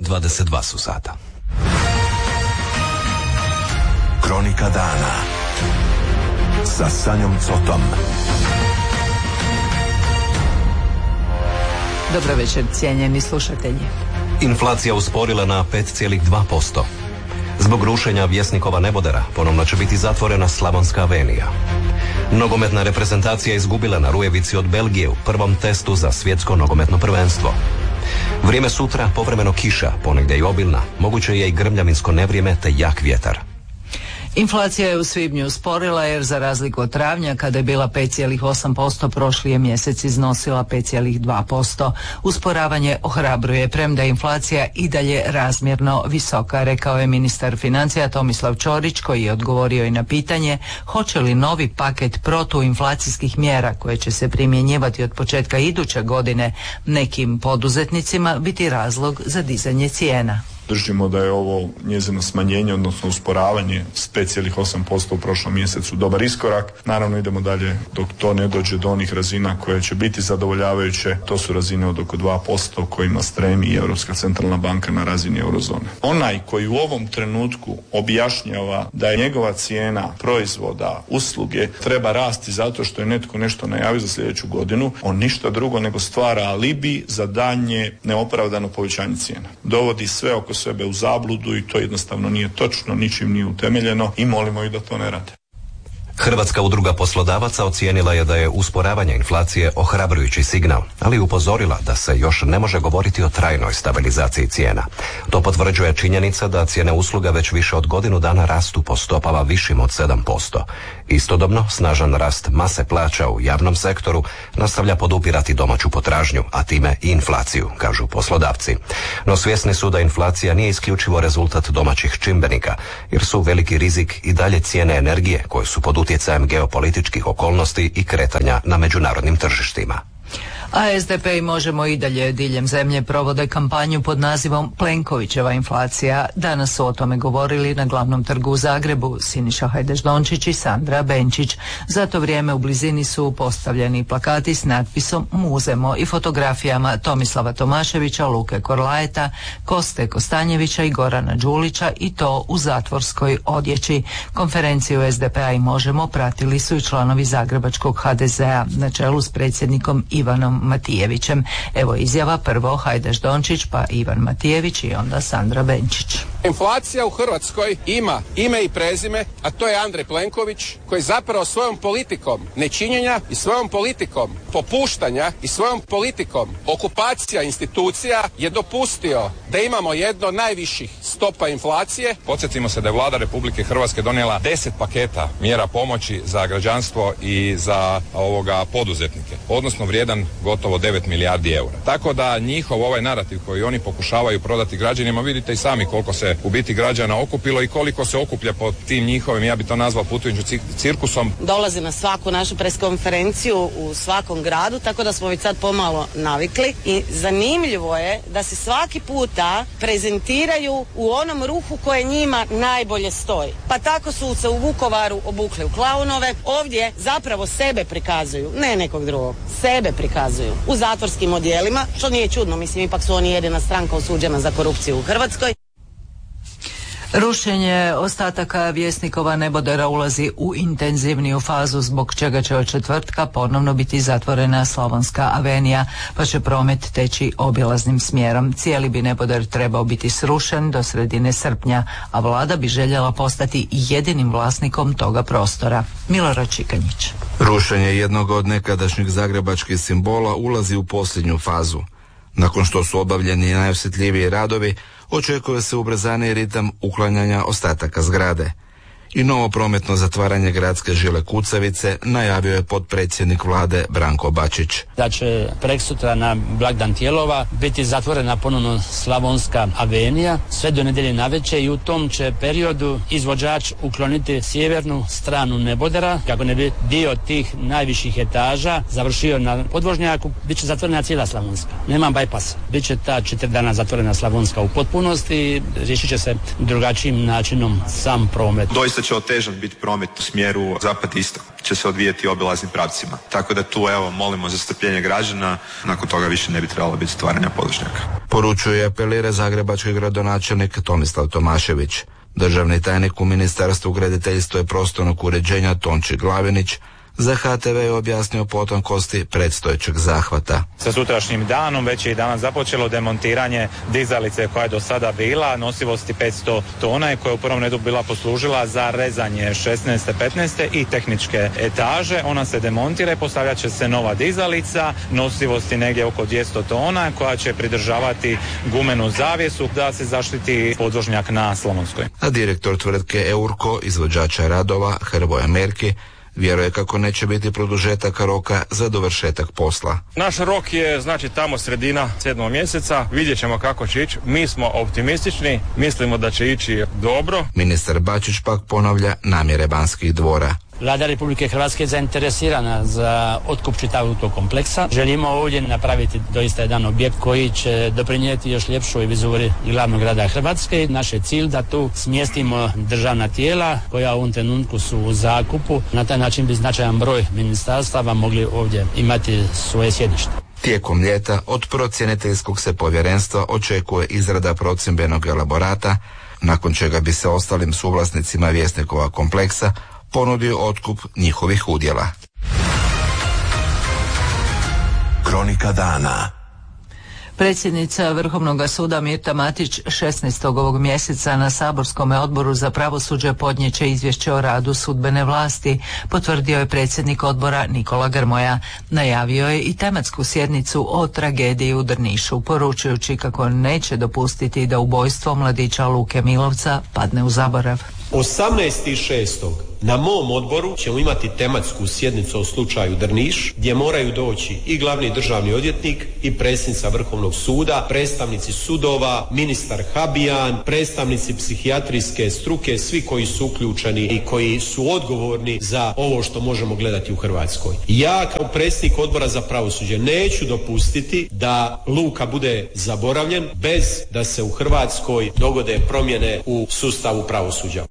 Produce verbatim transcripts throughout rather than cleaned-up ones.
dvadeset dva su sata. Kronika dana sa Sanjom Cotom. Dobro večer, cijenjeni slušatelji. Inflacija usporila na pet zarez dva posto. Zbog rušenja Vjesnikova nebodera ponovno će biti zatvorena Slavonska avenija. Nogometna reprezentacija izgubila na Rujevici od Belgije u prvom testu za svjetsko nogometno prvenstvo. Vrijeme sutra povremeno kiša, ponegdje i obilna, moguće je i grmljavinsko nevrijeme te jak vjetar. Inflacija je u svibnju usporila jer za razliku od travnja kada je bila pet zarez osam posto, prošli je mjesec iznosila pet zarez dva posto. Usporavanje ohrabruje, premda je inflacija i dalje razmjerno visoka, rekao je ministar financija Tomislav Ćorić, koji je odgovorio i na pitanje hoće li novi paket protuinflacijskih mjera koje će se primjenjivati od početka iduće godine nekim poduzetnicima biti razlog za dizanje cijena. Držimo da je ovo njezino smanjenje, odnosno usporavanje s pet zarez osam posto u prošlom mjesecu dobar iskorak. Naravno idemo dalje dok to ne dođe do onih razina koje će biti zadovoljavajuće. To su razine od oko dva posto kojima stremi i Europska centralna banka na razini eurozone. Onaj koji u ovom trenutku objašnjava da je njegova cijena proizvoda, usluge treba rasti zato što je netko nešto najavio za sljedeću godinu, on ništa drugo nego stvara alibi za daljnje neopravdano povećanje cijena. Dovodi sve oko sebe u zabludu i to jednostavno nije točno, ničim nije utemeljeno i molimo ih da to ne rade. Hrvatska udruga poslodavaca ocijenila je da je usporavanje inflacije ohrabrujući signal, ali upozorila da se još ne može govoriti o trajnoj stabilizaciji cijena. To potvrđuje činjenica da cijene usluga već više od godinu dana rastu po stopama višim od sedam posto. Istodobno, snažan rast mase plaća u javnom sektoru nastavlja podupirati domaću potražnju, a time i inflaciju, kažu poslodavci. No svjesni su da inflacija nije isključivo rezultat domaćih čimbenika, jer su veliki rizik i dalje cijene energije koje su pod utjecajem geopolitičkih okolnosti i kretanja na međunarodnim tržištima. A es de pe i Možemo i dalje diljem zemlje provode kampanju pod nazivom Plenkovićeva inflacija. Danas su o tome govorili na glavnom trgu u Zagrebu Siniša Hajdaš Dončić i Sandra Benčić. Za to vrijeme u blizini su postavljeni plakati s natpisom Muzemo i fotografijama Tomislava Tomaševića, Luke Korlajeta, Koste Kostanjevića i Gorana Đulića, i to u zatvorskoj odjeći. Konferenciju es de pe-a i Možemo pratili su i članovi zagrebačkog ha de ze-a na čelu s predsjednikom Ivanom Matijevićem. Evo izjava, prvo Hajdaš Dončić, pa Ivan Matijević i onda Sandra Benčić. Inflacija u Hrvatskoj ima ime i prezime, a to je Andrej Plenković, koji zapravo svojom politikom nečinjenja i svojom politikom popuštanja i svojom politikom okupacija institucija je dopustio da imamo jedno od najviših stopa inflacije. Podsjetimo se da je Vlada Republike Hrvatske donijela deset paketa mjera pomoći za građanstvo i za ovoga poduzetnike, odnosno vrijedan gotovo devet milijardi eura. Tako da njihov ovaj narativ koji oni pokušavaju prodati građanima, vidite i sami koliko se u biti građana okupilo i koliko se okuplja pod tim njihovim, ja bi to nazvao putujućim cirkusom. Dolazi na svaku našu preskonferenciju u svakom gradu, tako da smo već sad pomalo navikli i zanimljivo je da se svaki puta prezentiraju u onom ruhu koje njima najbolje stoji. Pa tako su se u Vukovaru obukli u klaunove, ovdje zapravo sebe prikazuju, ne nekog drugog, sebe prikazuju u zatvorskim odjelima, što nije čudno, mislim ipak su oni jedina stranka osuđena za korupciju u Hrvatskoj. Rušenje ostataka Vjesnikova nebodera ulazi u intenzivniju fazu, zbog čega će od četvrtka ponovno biti zatvorena Slavonska avenija, pa će promet teći obilaznim smjerom. Cijeli bi neboder trebao biti srušen do sredine srpnja, a vlada bi željela postati jedinim vlasnikom toga prostora. Milorad Čikanjić. Rušenje jednog od nekadašnjih zagrebačkih simbola ulazi u posljednju fazu. Nakon što su obavljeni najosjetljiviji radovi, očekuje se ubrzani ritam uklanjanja ostataka zgrade. I novo prometno zatvaranje gradske žile kucavice najavio je potpredsjednik vlade Branko Bačić. Da će preksutra na blagdan Tijelova biti zatvorena ponovno Slavonska avenija sve do nedjelje navečer i u tom će periodu izvođač ukloniti sjevernu stranu nebodera kako ne bi dio tih najviših etaža završio na podvožnjaku. Biće zatvorena cijela Slavonska. Nema bajpasa. Biće ta četiri dana zatvorena Slavonska u potpunosti i riješit će se drugačijim načinom sam promet. Doista će otežan biti promet u smjeru zapad-istok, će se odvijeti obilaznim pravcima. Tako da tu evo molimo za strpljenje građana, nakon toga više ne bi trebalo biti stvaranja podvožnjaka. Poručuje i apelira zagrebački gradonačelnik Tomislav Tomašević. Državni tajnik u Ministarstvu graditeljstva i prostornog uređenja Tonči Glavinić za H T V je objasnio potankosti predstojećeg zahvata. Sa sutrašnjim danom već je i danas započelo demontiranje dizalice koja je do sada bila nosivosti petsto tona i koja je u prvom redu bila poslužila za rezanje šesnaeste, petnaeste i tehničke etaže. Ona se demontira i postavljat će se nova dizalica nosivosti negdje oko dvjesto tona koja će pridržavati gumenu zavjesu da se zaštiti podvožnjak na Slavonskoj. A direktor tvrtke Eurko, izvođača radova Hrvoje Merki, vjeruje kako neće biti produžetaka roka za dovršetak posla. Naš rok je znači tamo sredina sedmog mjeseca, vidjet ćemo kako će ići. Mi smo optimistični, mislimo da će ići dobro. Ministar Bačić pak ponavlja namjere Banskih dvora. Vlada Republike Hrvatske je zainteresirana za otkup čitavog tog kompleksa. Želimo ovdje napraviti doista jedan objekt koji će doprinijeti još ljepšoj vizuri glavnog grada Hrvatske. Naš je cilj da tu smjestimo državna tijela koja u ovom trenutku su u zakupu. Na taj način bi značajan broj ministarstava mogli ovdje imati svoje sjedište. Tijekom ljeta od procjeniteljskog se povjerenstva očekuje izrada procjendbenog elaborata, nakon čega bi se ostalim suvlasnicima Vjesnikova kompleksa ponudio otkup njihovih udjela. Kronika dana. Predsjednica Vrhovnog suda Mirta Matić šesnaestog ovog mjeseca na saborskom odboru za pravosuđe podnijeće izvješće o radu sudbene vlasti, potvrdio je predsjednik odbora Nikola Grmoja. Najavio je i tematsku sjednicu o tragediji u Drnišu, poručujući kako neće dopustiti da ubojstvo mladića Luke Milovca padne u zaborav. osamnaestog šestog na mom odboru ćemo imati tematsku sjednicu o slučaju Drniš, gdje moraju doći i glavni državni odvjetnik i predsjednica Vrhovnog suda, predstavnici sudova, ministar Habijan, predstavnici psihijatrijske struke, svi koji su uključeni i koji su odgovorni za ovo što možemo gledati u Hrvatskoj. Ja kao predsjednik odbora za pravosuđe neću dopustiti da Luka bude zaboravljen bez da se u Hrvatskoj dogode promjene u sustavu pravosuđa.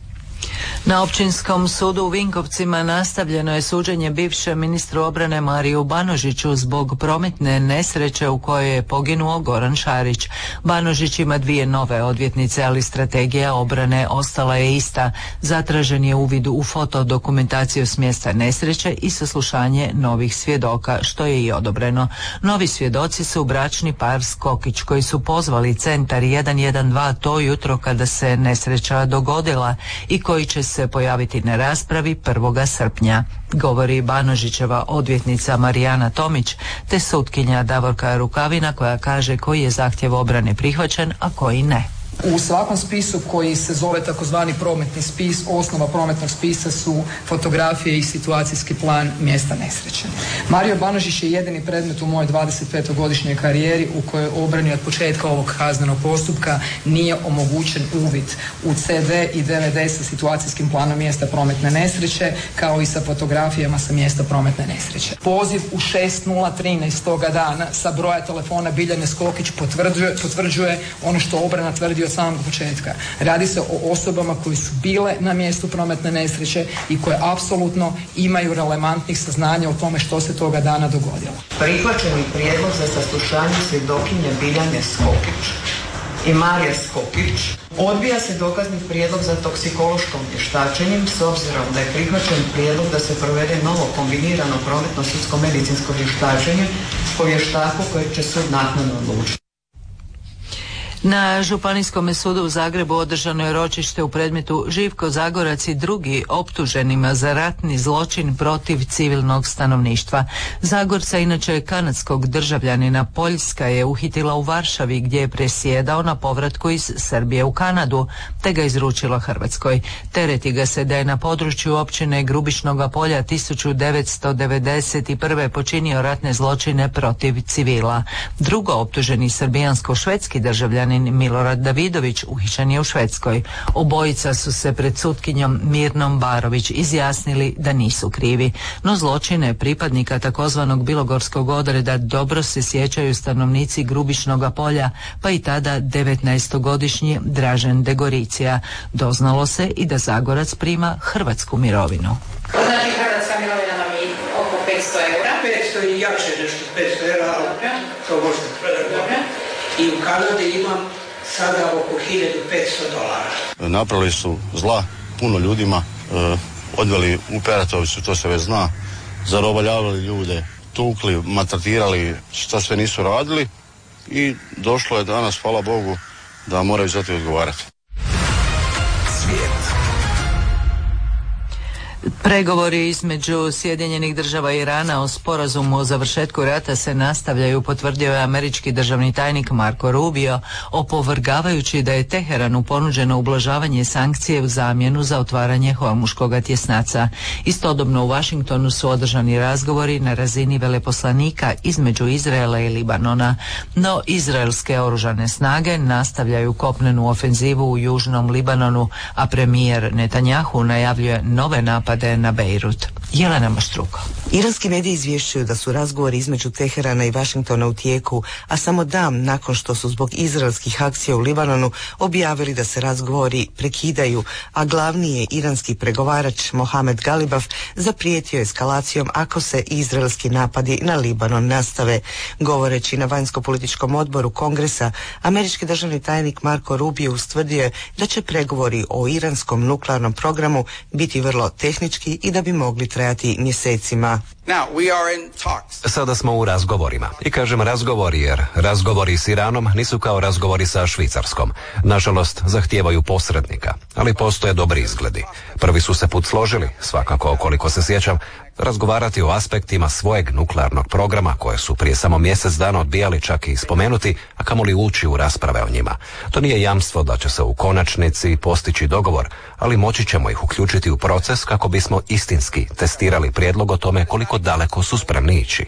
Na Općinskom sudu u Vinkovcima nastavljeno je suđenje bivšem ministru obrane Mariju Banožiću zbog prometne nesreće u kojoj je poginuo Goran Šarić. Banožić ima dvije nove odvjetnice, ali strategija obrane ostala je ista. Zatražen je uvid u fotodokumentaciju s mjesta nesreće i saslušanje novih svjedoka, što je i odobreno. Novi svjedoci su bračni par Skokić koji su pozvali centar jedan jedan dva to jutro kada se nesreća dogodila i koji će se pojaviti na raspravi prvog srpnja, govori Banožićeva odvjetnica Marijana Tomić te sutkinja Davorka Rukavina koja kaže koji je zahtjev obrane prihvaćen, a koji ne. U svakom spisu koji se zove takozvani prometni spis, osnova prometnog spisa su fotografije i situacijski plan mjesta nesreće. Mario Banožić je jedini predmet u mojoj dvadesetpetogodišnjoj karijeri u kojoj obrani od početka ovog kaznenog postupka nije omogućen uvid u C D i D V D sa situacijskim planom mjesta prometne nesreće kao i sa fotografijama sa mjesta prometne nesreće. Poziv u šest nula trinaest toga dana sa broja telefona Biljane Skokić potvrđuje, potvrđuje ono što obrana tvrdi od samog početka. Radi se o osobama koje su bile na mjestu prometne nesreće i koje apsolutno imaju relevantnih saznanja o tome što se toga dana dogodilo. Prihvaćeni prijedlog za saslušanje svjedokinje Biljane Skokić i Marije Skokić. Odbija se dokazni prijedlog za toksikološkom vještačenjem s obzirom da je prihvaćen prijedlog da se provede novo kombinirano prometno sudsko medicinsko vještačenje po vještaku kojeg će sud naknadno odlučiti. Na Županijskom sudu u Zagrebu održano je ročište u predmetu Živko Zagorac i drugi optuženima za ratni zločin protiv civilnog stanovništva. Zagorca, inače kanadskog državljanina, Poljska je uhitila u Varšavi gdje je presjedao na povratku iz Srbije u Kanadu, te ga izručila Hrvatskoj. Tereti ga se da je na području općine Grubišnoga polja tisuću devetsto devedeset prve počinio ratne zločine protiv civila. Drugo optuženi srbijansko-švedski državljanin Milorad Davidović uhićen je u Švedskoj. Obojica su se pred sutkinjom Mirnom Barović izjasnili da nisu krivi, no zločine pripadnika takozvanog bilogorskog odreda dobro se sjećaju stanovnici Grubišnoga polja, pa i tada devetnaestogodišnji Dražen Degoricija. Doznalo se i da Zagorac prima hrvatsku mirovinu. Znači hrvatska mirovina nam je oko petsto eura. petsto i jače nešto, petsto eura, ali to možete. Dobro. i u Kanadi imam sada oko hiljadu petsto dolara. Napravili su zla puno ljudima, e, odveli u Peratovicu, to se već zna, zarobaljavali ljude, tukli, maltretirali, šta sve nisu radili i došlo je danas, hvala Bogu, da moraju za to odgovarati. Svijet. Pregovori između Sjedinjenih država i Irana o sporazumu o završetku rata se nastavljaju, potvrdio je američki državni tajnik Marco Rubio, opovrgavajući da je Teheranu ponuđeno ublažavanje sankcije u zamjenu za otvaranje Hormuškog tjesnaca. Istodobno u Washingtonu su održani razgovori na razini veleposlanika između Izraela i Libanona, no izraelske oružane snage nastavljaju kopnenu ofenzivu u južnom Libanonu, a premijer Netanjahu najavljuje nove napade na Bejrut. Jelena Maštruko. Iranski mediji izvješćuju da su razgovori između Teherana i Washingtona u tijeku, a samo dan nakon što su zbog izraelskih akcija u Libanonu objavili da se razgovori prekidaju, a glavni je iranski pregovarač Mohamed Galibaf zaprijetio eskalacijom ako se izraelski napadi na Libanon nastave. Govoreći na vanjsko-političkom odboru Kongresa, američki državni tajnik Marco Rubio ustvrdio je da će pregovori o iranskom nuklearnom programu biti vrlo tehnički i da bi mogli trajati mjesecima. Sada smo u razgovorima. I kažem razgovori jer razgovori s Iranom nisu kao razgovori sa Švicarskom. Nažalost, zahtijevaju posrednika, ali postoje dobri izgledi. Prvi su se put složili, svakako koliko se sjećam, razgovarati o aspektima svojeg nuklearnog programa koje su prije samo mjesec dana odbijali čak i spomenuti, a kamoli ući u rasprave o njima. To nije jamstvo da će se u konačnici postići dogovor, ali moći ćemo ih uključiti u proces kako bismo istinski testirali prijedlog o tome koliko daleko su spremni ići.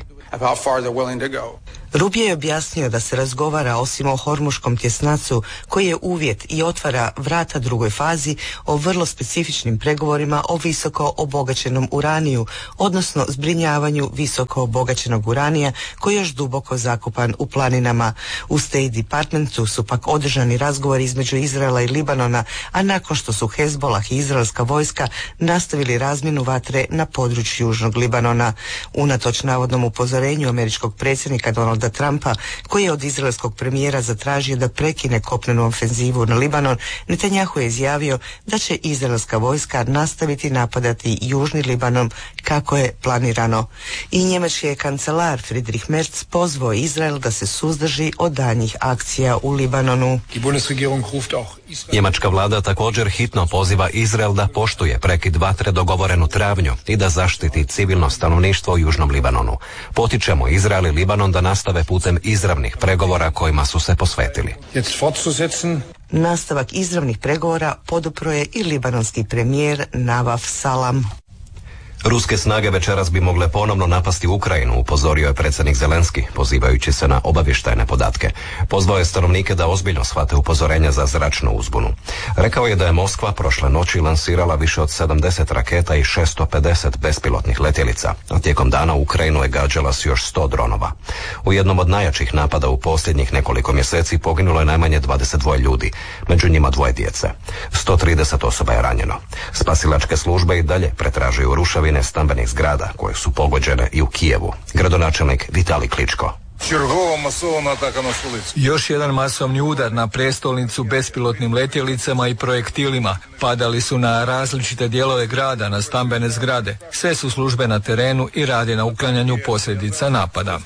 Rubio je objasnio da se razgovara osim o Hormuškom tjesnacu koji je uvjet i otvara vrata drugoj fazi o vrlo specifičnim pregovorima o visoko obogaćenom uraniju, odnosno zbrinjavanju visoko obogaćenog uranija koji je još duboko zakopan u planinama. U State Departmentu su pak održani razgovori između Izraela i Libanona, a nakon što su Hezbollah i izraelska vojska nastavili razmjenu vatre na području južnog Libanona. Unatoč navodnom upozorenju američkog predsjednika Donalda Trumpa, koji je od izraelskog premijera zatražio da prekine kopnenu ofenzivu na Libanon, Netanjahu je izjavio da će izraelska vojska nastaviti napadati južni Libanon kako je planirano. I njemački je kancelar Friedrich Merz pozvao Izrael da se suzdrži od daljnjih akcija u Libanonu. Njemačka vlada također hitno poziva Izrael da poštuje prekid vatre dogovoren u travnju i da zaštiti civilno stanovništvo u južnom Libanonu. Potičemo Izrael i Libanon da nastave putem izravnih pregovora kojima su se posvetili. Nastavak izravnih pregovora podupro je i libanonski premijer Navaf Salam. Ruske snage večeras bi mogle ponovno napasti Ukrajinu, upozorio je predsjednik Zelenski, pozivajući se na obavještajne podatke. Pozvao je stanovnike da ozbiljno shvate upozorenja za zračnu uzbunu. Rekao je da je Moskva prošle noći lansirala više od sedamdeset raketa i šesto pedeset bespilotnih letjelica, a tijekom dana Ukrajinu je gađala s još sto dronova. U jednom od najjačih napada u posljednjih nekoliko mjeseci poginulo je najmanje dvadeset dva ljudi, među njima dvoje djece. sto trideset osoba je ranjeno. Spasilačke službe i dalje pretražuju ruševine stambenih zgrada koje su pogođene i u Kijevu. Gradonačelnik Vitalij Kličko. Još jedan masovni udar na prestolnicu bespilotnim letjelicama i projektilima. Padali su na različite dijelove grada, na stambene zgrade. Sve su službe na terenu i rade na uklanjanju posljedica napada.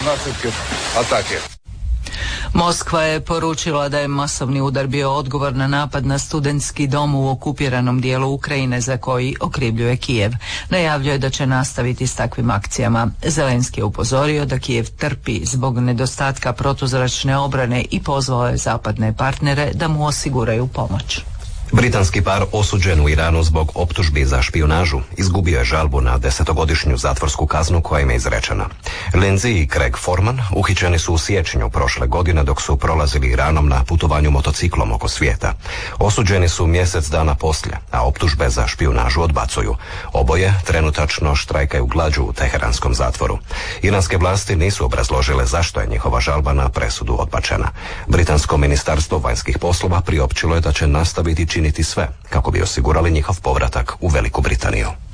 Moskva je poručila da je masovni udar bio odgovor na napad na studentski dom u okupiranom dijelu Ukrajine za koji okrivljuje Kijev. Najavljuje da će nastaviti s takvim akcijama. Zelenski je upozorio da Kijev trpi zbog nedostatka protuzračne obrane i pozvao je zapadne partnere da mu osiguraju pomoć. Britanski par osuđen u Iranu zbog optužbi za špijunažu izgubio je žalbu na desetogodišnju zatvorsku kaznu koja im je izrečena. Lindsay i Craig Foreman uhićeni su u siječnju prošle godine dok su prolazili Iranom na putovanju motociklom oko svijeta. Osuđeni su mjesec dana poslije, a optužbe za špijunažu odbacuju. Oboje trenutačno štrajkaju glađu u teheranskom zatvoru. Iranske vlasti nisu obrazložile zašto je njihova žalba na presudu odbačena. Britansko ministarstvo vanjskih poslova priopćilo je da će nastaviti činiti sve kako bi osigurali njihov povratak u Veliku Britaniju.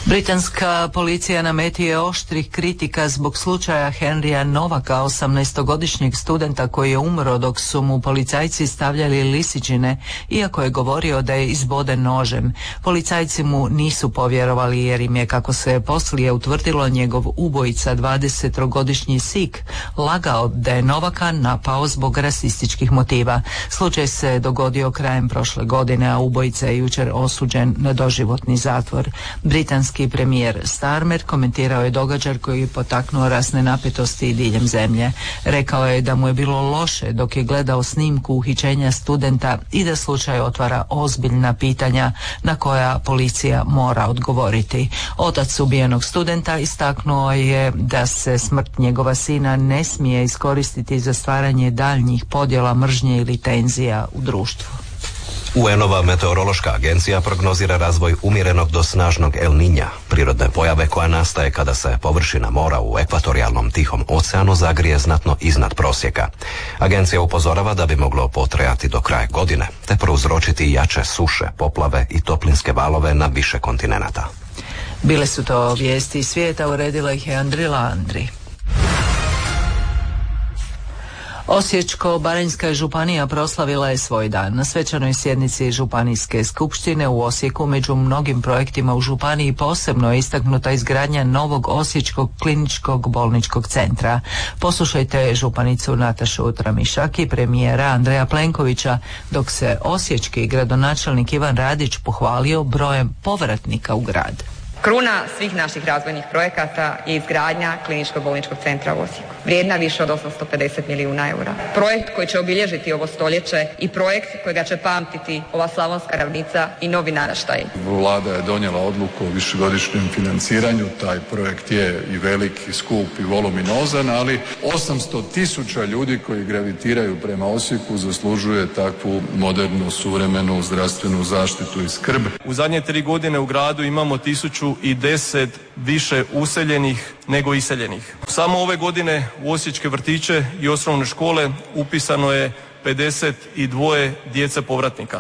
Britanska policija na meti je oštrih kritika zbog slučaja Henrya Novaka, osamnaestogodišnjeg studenta koji je umro dok su mu policajci stavljali lisičine, iako je govorio da je izboden nožem. Policajci mu nisu povjerovali jer im je, kako se poslije utvrdilo, njegov ubojica, dvadesetogodišnji Sik, lagao da je Novaka napao zbog rasističkih motiva. Slučaj se dogodio krajem prošle godine, a ubojica je jučer osuđen na doživotni zatvor. Britanski premijer Starmer komentirao je događaj koji je potaknuo rasne napetosti diljem zemlje. Rekao je da mu je bilo loše dok je gledao snimku uhićenja studenta i da slučaj otvara ozbiljna pitanja na koja policija mora odgovoriti. Otac ubijenog studenta istaknuo je da se smrt njegova sina ne smije iskoristiti za stvaranje daljnjih podjela, mržnje ili tenzija u društvu. U en-ova meteorološka agencija prognozira razvoj umjerenog do snažnog El Niña, prirodne pojave koja nastaje kada se površina mora u ekvatorijalnom Tihom oceanu zagrije znatno iznad prosjeka. Agencija upozorava da bi moglo potrajati do kraja godine, te prouzročiti jače suše, poplave i toplinske valove na više kontinenata. Bile su to vijesti iz svijeta, uredila ih je Andrila Andri. Osječko-baranjska županija proslavila je svoj dan. Na svečanoj sjednici županijske skupštine u Osijeku među mnogim projektima u županiji posebno je istaknuta izgradnja novog Osječkog kliničkog bolničkog centra. Poslušajte županicu Natašu Tramišak i premijera Andreja Plenkovića, dok se osječki gradonačelnik Ivan Radić pohvalio brojem povratnika u grad. Kruna svih naših razvojnih projekata je izgradnja kliničkog bolničkog centra u Osijeku, vrijedna više od osamsto pedeset milijuna eura. Projekt koji će obilježiti ovo stoljeće i projekt kojega će pamtiti ova slavonska ravnica i novi naraštaj. Vlada je donijela odluku o višegodišnjem financiranju, taj projekt je i velik, i skup, i voluminozan, ali osamsto tisuća ljudi koji gravitiraju prema Osijeku zaslužuje takvu modernu, suvremenu zdravstvenu zaštitu i skrb. U zadnje tri godine u gradu imamo tisuću i deset više useljenih nego iseljenih. Samo ove godine u osječke vrtiće i osnovne škole upisano je pedeset dva djece povratnika.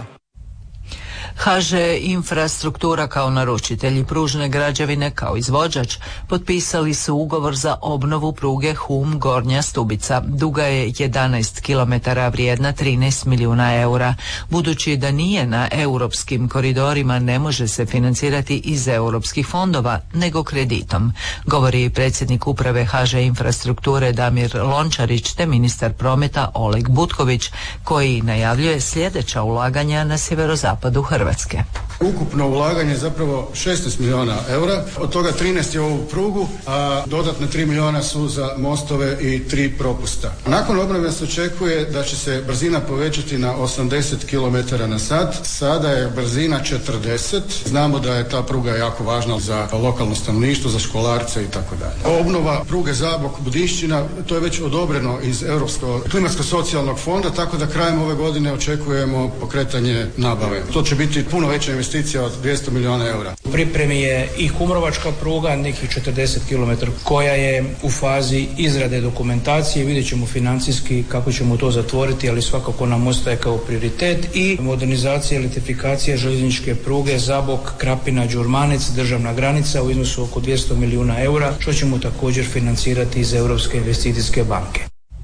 ha že Infrastruktura kao naručitelj i Pružne građevine kao izvođač potpisali su ugovor za obnovu pruge Hum-Gornja Stubica. Duga je jedanaest kilometara, vrijedna trinaest milijuna eura. Budući da nije na europskim koridorima, ne može se financirati iz europskih fondova, nego kreditom, govori predsjednik uprave ha že Infrastrukture Damir Lončarić te ministar prometa Oleg Butković, koji najavljuje sljedeća ulaganja na sjeverozapadu Hrvatske. Hrvatske. Ukupno ulaganje je zapravo šesnaest milijuna eura, od toga trinaest je u ovu prugu, a dodatne tri milijuna su za mostove i tri propusta. Nakon obnove se očekuje da će se brzina povećati na osamdeset kilometara na sat, sada je brzina četrdeset, znamo da je ta pruga jako važna za lokalno stanovništvo, za školarce i tako dalje. Obnova pruge Zabok-Budišćina, to je već odobreno iz Europskog klimatsko-socijalnog fonda, tako da krajem ove godine očekujemo pokretanje nabave. To će biti puno veća investicija od dvjesto milijuna eura. U pripremi je i Kumrovačka pruga, nekih četrdeset kilometara, koja je u fazi izrade dokumentacije. Vidjet ćemo financijski kako ćemo to zatvoriti, ali svakako nam ostaje kao prioritet i modernizacija i elektrifikacija željezničke pruge Zabok, Krapina, Đurmanec, državna granica u iznosu oko dvjesto milijuna eura, što ćemo također financirati iz Europske investicijske banke.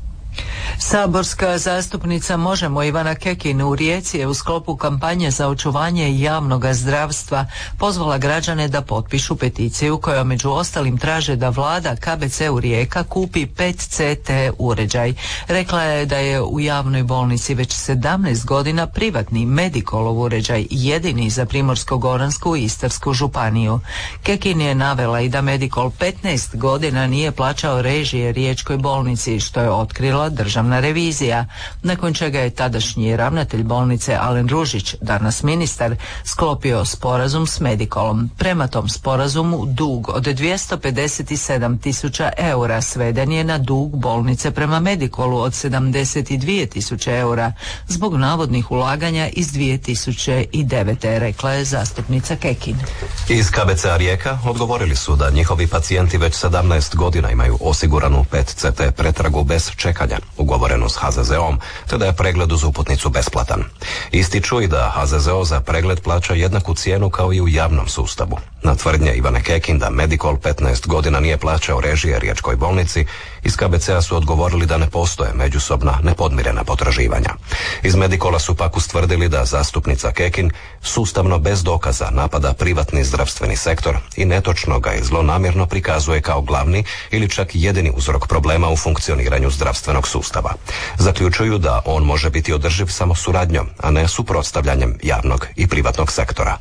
Saborska zastupnica Možemo Ivana Kekin u Rijeci je u sklopu kampanje za očuvanje javnog zdravstva pozvala građane da potpišu peticiju koja među ostalim traže da vlada ka be ce u Rijeka kupi pet ce te uređaj. Rekla je da je u javnoj bolnici već sedamnaest godina privatni Medicolov uređaj, jedini za Primorsko-goransku i Istarsku županiju. Kekin je navela i da Medicol petnaest godina nije plaćao režije riječkoj bolnici, što je otkrila državna revizija, nakon čega je tadašnji ravnatelj bolnice Alen Ružić, danas ministar, sklopio sporazum s Medicolom. Prema tom sporazumu dug od dvjesto pedeset sedam tisuća eura sveden je na dug bolnice prema Medicolu od sedamdeset dvije tisuće eura zbog navodnih ulaganja iz dvije tisuće devete. rekla je zastupnica Kekin. Iz ka be ce-a Rijeka odgovorili su da njihovi pacijenti već sedamnaest godina imaju osiguranu pet ce te pretragu bez čekanja. U ugovorenu s H Z Z O-om, te da je pregled uz uputnicu besplatan. Ističu i da H Z Z O za pregled plaća jednaku cijenu kao i u javnom sustavu. Na tvrdnje Ivane Kekin da Medikol petnaest godina nije plaćao režije riječkoj bolnici, iz K B C-a su odgovorili da ne postoje međusobna nepodmirena potraživanja. Iz Medikola su pak ustvrdili da zastupnica Kekin sustavno bez dokaza napada privatni zdravstveni sektor i netočno ga i zlonamjerno prikazuje kao glavni ili čak jedini uzrok problema u funkcioniranju zdravstvenog sustava. Zaključuju da on može biti održiv samo suradnjom, a ne suprotstavljanjem javnog i privatnog sektora.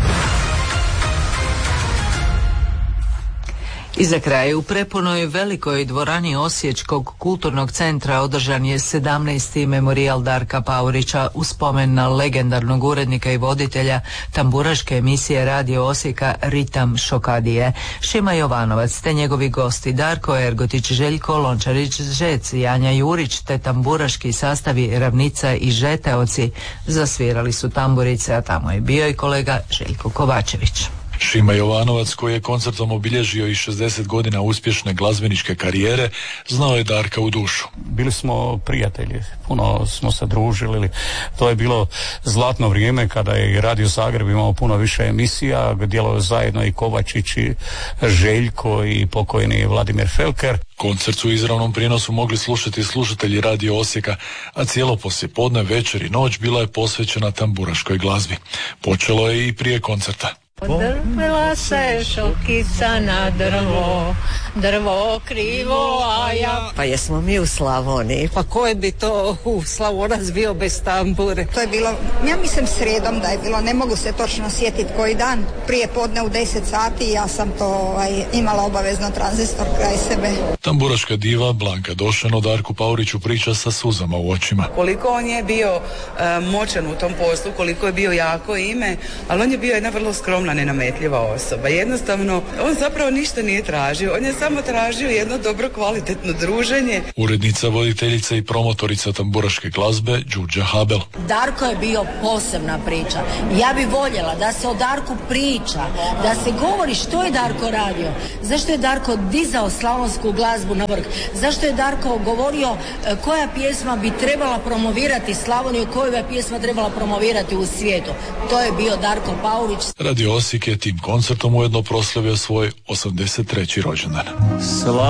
I za kraj, u prepunoj velikoj dvorani Osječkog kulturnog centra održan je sedamnaesti memorijal Darka Paurića u spomen na legendarnog urednika i voditelja tamburaške emisije Radio Osijeka Ritam Šokadije. Šima Jovanovac te njegovi gosti Darko Ergotić, Željko Lončarić Žec, Janja Jurić te tamburaški sastavi Ravnica i Žeteoci zasvirali su tamburice, a tamo je bio i kolega Željko Kovačević. Šima Jovanovac, koji je koncertom obilježio i šezdeset godina uspješne glazbeničke karijere, znao je Darka u dušu. Bili smo prijatelji, puno smo se družili. To je bilo zlatno vrijeme kada je i Radio Zagreb imao puno više emisija, djelovao zajedno i Kovačić i Željko i pokojni Vladimir Felker. Koncert su u izravnom prijenosu mogli slušati slušatelji Radio Osijeka, a cijelo poslijepodne, večer i noć bila je posvećena tamburaškoj glazbi. Počelo je i prije koncerta. Podrpila se šokica na drvo, drvo krivo, a ja... Pa jesmo mi u Slavoniji. Pa ko je bi to u Slavonac bio bez tambure? To je bilo, ja mislim srijedom da je bilo, ne mogu se točno sjetiti koji dan. Prije podne u deset sati ja sam to ovaj, imala obavezno tranzistor kraj sebe. Tamburaška diva Blanka Došen o Darku Pauriću priča sa suzama u očima. Koliko on je bio uh, moćan u tom poslu, koliko je bio jako ime, ali on je bio jedna vrlo skromna, nenametljiva osoba. Jednostavno, on zapravo ništa nije tražio. On je samo tražio jedno dobro kvalitetno druženje. Urednica, voditeljica i promotorica tamburaške glazbe Đurđa Habel. Darko je bio posebna priča. Ja bi voljela da se o Darku priča, da se govori što je Darko radio, zašto je Darko dizao slavonsku glazbu na vrh, zašto je Darko govorio koja pjesma bi trebala promovirati Slavoniju, koja bi pjesma trebala promovirati u svijetu. To je bio Darko Paurić. Radio Osijek je tim koncertom ujedno proslavio svoj osamdeset treći rođendan.